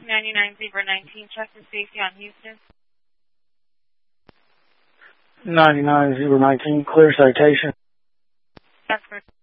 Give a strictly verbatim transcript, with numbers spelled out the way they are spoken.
ninety-nine Zebra nineteen, check for safety on Houston. ninety-nine Zebra nineteen, clear citation. That's correct.